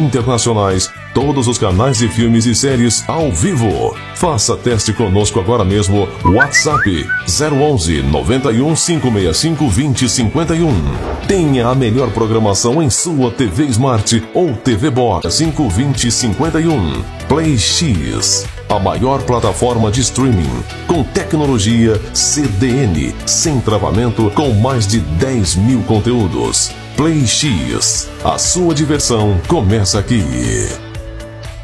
internacionais, todos os canais de filmes e séries ao vivo. Faça teste conosco agora mesmo. WhatsApp 011 91 565 2051. Tenha a melhor programação em sua TV Smart ou TV Box 52051. Play X, a maior plataforma de streaming com tecnologia CDN, sem travamento, com mais de 10 mil conteúdos. Play X, a sua diversão começa aqui.